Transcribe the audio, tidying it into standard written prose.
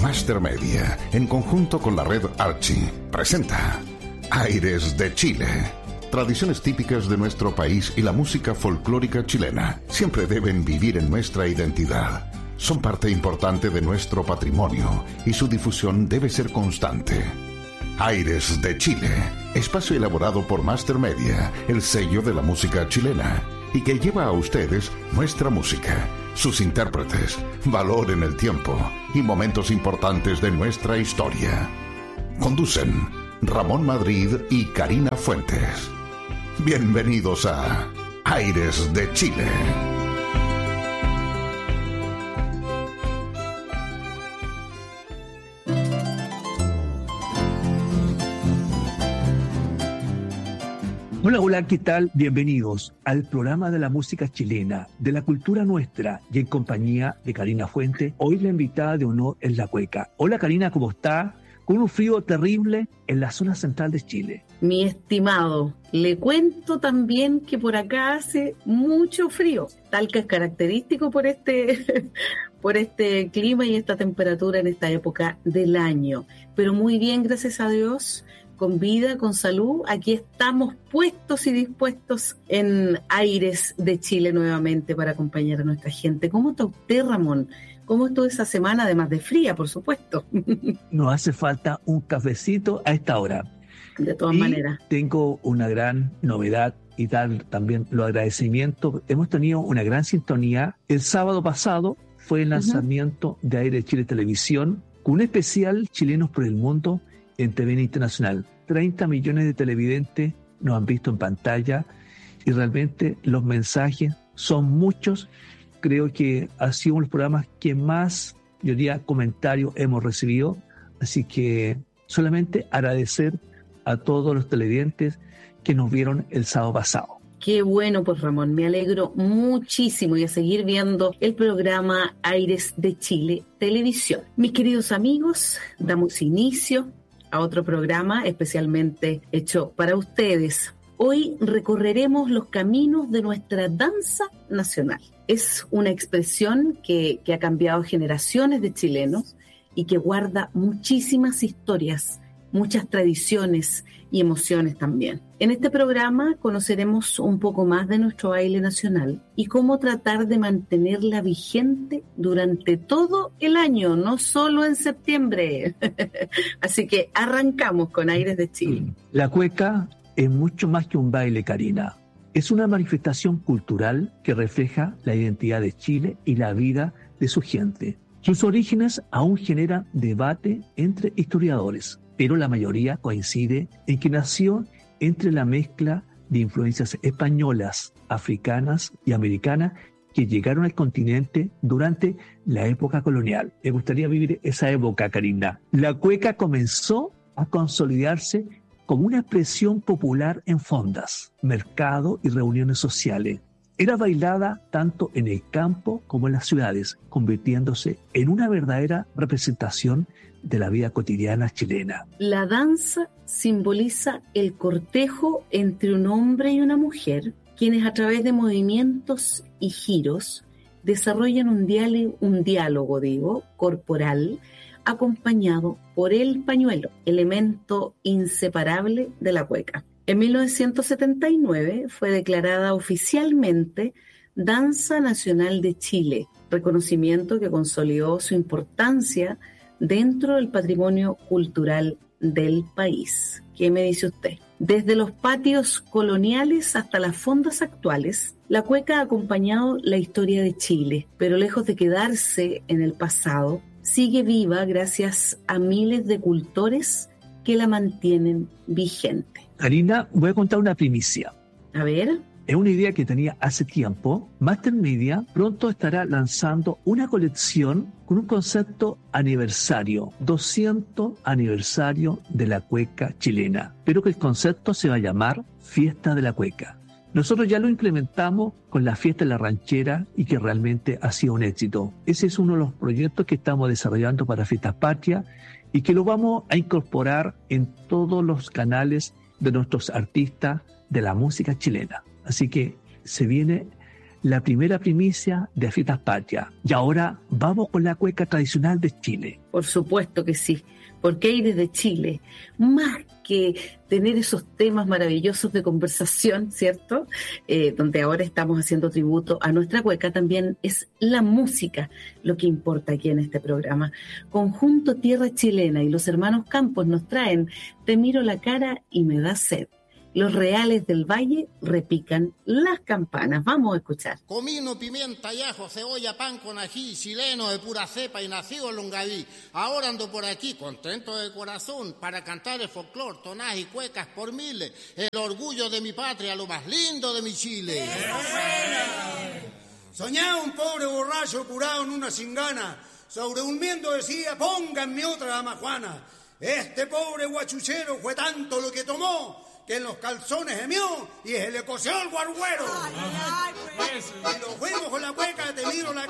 Master Media, en conjunto con la red Archie, presenta Aires de Chile. Tradiciones típicas de nuestro país y la música folclórica chilena siempre deben vivir en nuestra identidad. Son parte importante de nuestro patrimonio y su difusión debe ser constante. Aires de Chile, espacio elaborado por Master Media, el sello de la música chilena, y que lleva a ustedes nuestra música, sus intérpretes, valor en el tiempo y momentos importantes de nuestra historia. Conducen Ramón Madrid y Karina Fuentes. Bienvenidos a Aires de Chile. Hola, ¿qué tal? Bienvenidos al programa de la música chilena, de la cultura nuestra, y en compañía de Karina Fuentes. Hoy la invitada de honor es la Cueca. Hola Karina, ¿cómo está? Con un frío terrible en la zona central de Chile. Mi estimado, le cuento también que por acá hace mucho frío, tal que es característico por este clima y esta temperatura en esta época del año. Pero muy bien, gracias a Dios, con vida, con salud, aquí estamos puestos y dispuestos en Aires de Chile nuevamente para acompañar a nuestra gente. ¿Cómo está usted, Ramón? ¿Cómo estuvo esa semana, además de fría, por supuesto? Nos hace falta un cafecito a esta hora. De todas maneras. Tengo una gran novedad y dar también los agradecimientos. Hemos tenido una gran sintonía. El sábado pasado fue el lanzamiento de Aires de Chile Televisión, con un especial Chilenos por el Mundo en TVN Internacional. 30 millones de televidentes nos han visto en pantalla y realmente los mensajes son muchos. Creo que ha sido uno de los programas que más, yo diría, comentarios hemos recibido. Así que solamente agradecer a todos los televidentes que nos vieron el sábado pasado. Qué bueno, pues Ramón, me alegro muchísimo y a seguir viendo el programa Aires de Chile Televisión. Mis queridos amigos, damos inicio a otro programa especialmente hecho para ustedes. Hoy recorreremos los caminos de nuestra danza nacional. Es una expresión que ha cambiado generaciones de chilenos y que guarda muchísimas historias, muchas tradiciones y emociones también. En este programa conoceremos un poco más de nuestro baile nacional y cómo tratar de mantenerla vigente durante todo el año, no solo en septiembre. Así que arrancamos con Aires de Chile. La cueca es mucho más que un baile, Karina. Es una manifestación cultural que refleja la identidad de Chile y la vida de su gente. Sus orígenes aún generan debate entre historiadores, pero la mayoría coincide en que nació entre la mezcla de influencias españolas, africanas y americanas que llegaron al continente durante la época colonial. Me gustaría vivir esa época, Karina. La cueca comenzó a consolidarse como una expresión popular en fondas, mercado y reuniones sociales. Era bailada tanto en el campo como en las ciudades, convirtiéndose en una verdadera representación de la vida cotidiana chilena. La danza simboliza el cortejo entre un hombre y una mujer, quienes a través de movimientos y giros desarrollan un diálogo corporal, acompañado por el pañuelo, elemento inseparable de la cueca. En 1979 fue declarada oficialmente Danza Nacional de Chile, reconocimiento que consolidó su importancia dentro del patrimonio cultural del país. ¿Qué me dice usted? Desde los patios coloniales hasta las fondas actuales, la cueca ha acompañado la historia de Chile, pero lejos de quedarse en el pasado, sigue viva gracias a miles de cultores que la mantienen vigente. Karina, voy a contar una primicia. A ver. Es una idea que tenía hace tiempo. Master Media pronto estará lanzando una colección con un concepto aniversario, 200 aniversario de la cueca chilena, pero que el concepto se va a llamar Fiesta de la Cueca. Nosotros ya lo implementamos con la Fiesta de la Ranchera y que realmente ha sido un éxito. Ese es uno de los proyectos que estamos desarrollando para Fiestas Patrias y que lo vamos a incorporar en todos los canales de nuestros artistas de la música chilena. Así que se viene la primera primicia de Fiestas Patrias. Y ahora vamos con la cueca tradicional de Chile. Por supuesto que sí, porque Aires de Chile, más que tener esos temas maravillosos de conversación, ¿cierto? Donde ahora estamos haciendo tributo a nuestra cueca, también es la música lo que importa aquí en este programa. Conjunto Tierra Chilena y los hermanos Campos nos traen Te miro la cara y me da sed. Los Reales del Valle repican las campanas. Vamos a escuchar. Comino, pimienta y ajo, cebolla, pan con ají, chileno de pura cepa y nacido en Longaví. Ahora ando por aquí, contento de corazón, para cantar el folclor, tonás y cuecas por miles. El orgullo de mi patria, lo más lindo de mi Chile. Soñaba un pobre borracho curado en una cingana. Sobre un miento decía, pónganme otra damajuana. Este pobre guachuchero fue tanto lo que tomó, que en los calzones gemió y se le coció el guarguero. Y lo fuimos con la cueca, te miro la